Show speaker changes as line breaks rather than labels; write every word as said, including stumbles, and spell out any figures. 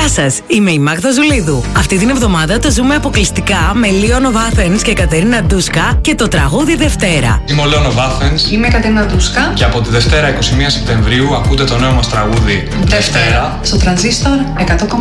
Γεια σας, είμαι η Μάγδα Ζουλίδου. Αυτή την εβδομάδα το ζούμε αποκλειστικά με Leon of Athens και Κατερίνα Ντούσκα και το τραγούδι Δευτέρα.
Είμαι ο Leon of Athens.
Είμαι η Κατερίνα Ντούσκα.
Και από τη Δευτέρα είκοσι μία Σεπτεμβρίου ακούτε το νέο μας τραγούδι Δευτέρα
στο Τρανζίστορ εκατό κόμμα